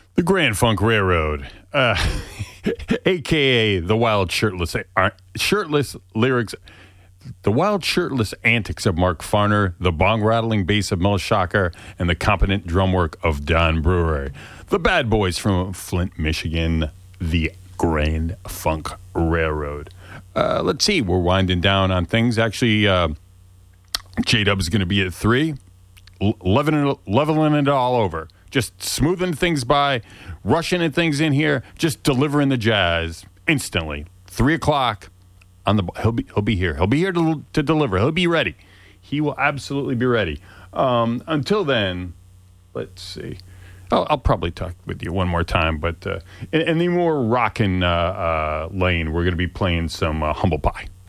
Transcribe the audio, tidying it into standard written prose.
The Grand Funk Railroad, a.k.a. the wild shirtless lyrics, the wild shirtless antics of Mark Farner, the bong-rattling bass of Mel Shocker, and the competent drum work of Don Brewer. The Bad Boys from Flint, Michigan, the Grand Funk Railroad. Let's see, we're winding down on things. Actually, J-Dub's going to be at 3, leveling it all over. Just smoothing things by, rushing things in here, just delivering the jazz instantly. 3 o'clock on the. He'll be here. He'll be here to deliver. He'll be ready. He will absolutely be ready. Until then, let's see. I'll probably talk with you one more time, but in the more rockin' lane, we're going to be playing some Humble Pie.